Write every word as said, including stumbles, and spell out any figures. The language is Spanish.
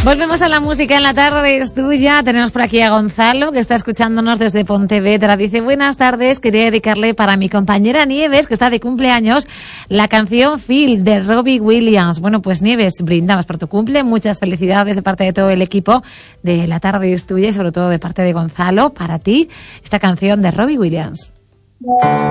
Volvemos a la música en la tarde, es tuya. Tenemos por aquí a Gonzalo, que está escuchándonos desde Pontevedra. Dice, buenas tardes, quería dedicarle para mi compañera Nieves, que está de cumpleaños, la canción Feel de Robbie Williams. Bueno, pues Nieves, brindamos por tu cumple. Muchas felicidades de parte de todo el equipo de La tarde es tuya y sobre todo de parte de Gonzalo, para ti, esta canción de Robbie Williams.